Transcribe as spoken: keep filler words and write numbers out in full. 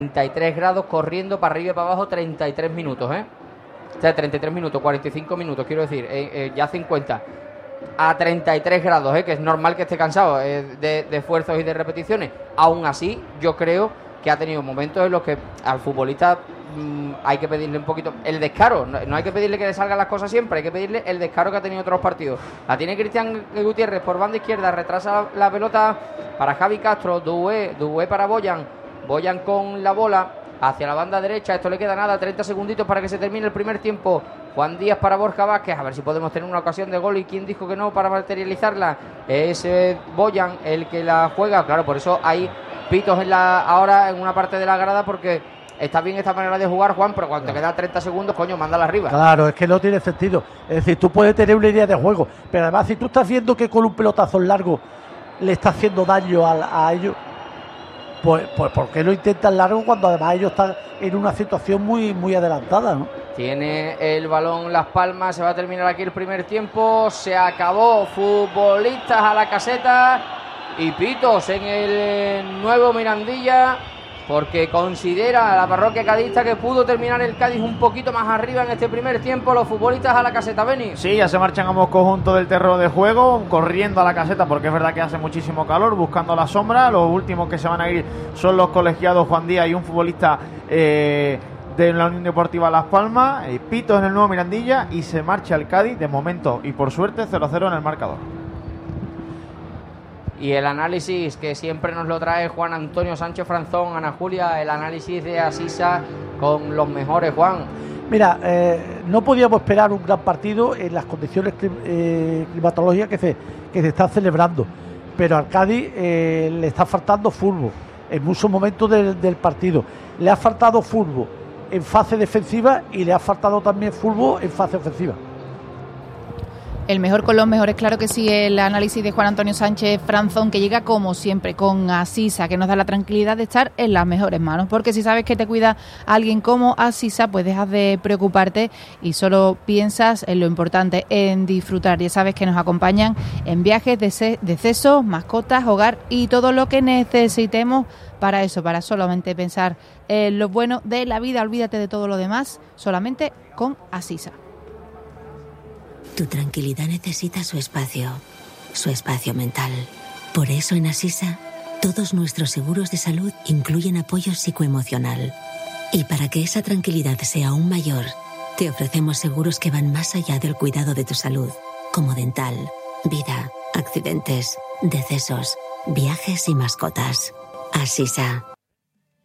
treinta y tres grados, corriendo para arriba y para abajo treinta y tres minutos, ¿eh? O sea, treinta y tres minutos, cuarenta y cinco minutos, quiero decir, eh, eh, ya cincuenta. A treinta y tres grados, ¿eh? Que es normal que esté cansado eh, de, de esfuerzos y de repeticiones. Aún así, yo creo que ha tenido momentos en los que al futbolista mmm, hay que pedirle un poquito el descaro. No, no hay que pedirle que le salgan las cosas siempre, hay que pedirle el descaro que ha tenido otros partidos. La tiene Cristian Gutiérrez por banda izquierda, retrasa la, la pelota para Javi Castro, Doué, Doué para Boyan, Boyan con la bola hacia la banda derecha. Esto le queda nada, treinta segunditos para que se termine el primer tiempo. Juan Díaz para Borja Vázquez, a ver si podemos tener una ocasión de gol. ¿Y quién dijo que no para materializarla? Es eh, Boyan el que la juega. Claro, por eso hay pitos en la ahora en una parte de la grada, porque está bien esta manera de jugar, Juan, pero cuando te quedan treinta segundos, coño, mándala arriba. Claro, es que no tiene sentido. Es decir, tú puedes tener una idea de juego, pero además si tú estás viendo que con un pelotazo largo le está haciendo daño a, a ellos, pues, pues ¿por qué no intentan largo cuando además ellos están en una situación muy, muy adelantada, ¿no? Tiene el balón Las Palmas, se va a terminar aquí el primer tiempo, se acabó. Futbolistas a la caseta y pitos en el nuevo Mirandilla, porque considera la parroquia cadista que pudo terminar el Cádiz un poquito más arriba en este primer tiempo. Los futbolistas a la caseta, Beni. Sí, ya se marchan ambos conjuntos del terreno de juego, corriendo a la caseta, porque es verdad que hace muchísimo calor, buscando la sombra. Los últimos que se van a ir son los colegiados Juan Díaz y un futbolista eh, de la Unión Deportiva Las Palmas. eh, Pitos en el nuevo Mirandilla y se marcha el Cádiz, de momento y por suerte cero cero en el marcador. Y el análisis que siempre nos lo trae Juan Antonio Sánchez Franzón, Ana Julia, el análisis de Asisa con los mejores, Juan. Mira, eh, no podíamos esperar un gran partido en las condiciones clim, eh, climatológicas que se, que se están celebrando, pero al Cádiz eh, le está faltando fútbol en muchos momentos del, del partido. Le ha faltado fútbol en fase defensiva y le ha faltado también fútbol en fase ofensiva. El mejor con los mejores, claro que sí. El análisis de Juan Antonio Sánchez Franzón, que llega como siempre con Asisa, que nos da la tranquilidad de estar en las mejores manos, porque si sabes que te cuida alguien como Asisa, pues dejas de preocuparte y solo piensas en lo importante, en disfrutar. Ya sabes que nos acompañan en viajes, decesos, mascotas, hogar y todo lo que necesitemos para eso, para solamente pensar en lo bueno de la vida. Olvídate de todo lo demás, solamente con Asisa. Tu tranquilidad necesita su espacio, su espacio mental. Por eso en Asisa, todos nuestros seguros de salud incluyen apoyo psicoemocional. Y para que esa tranquilidad sea aún mayor, te ofrecemos seguros que van más allá del cuidado de tu salud, como dental, vida, accidentes, decesos, viajes y mascotas. Asisa.